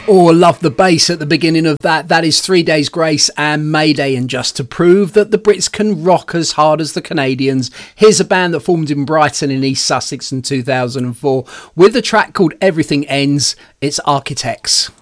Oh, love the bass at the beginning of that. That is 3 Days Grace and Mayday. And just to prove that the Brits can rock as hard as the Canadians, here's a band that formed in Brighton in East Sussex in 2004 with a track called Everything Ends. It's Architects.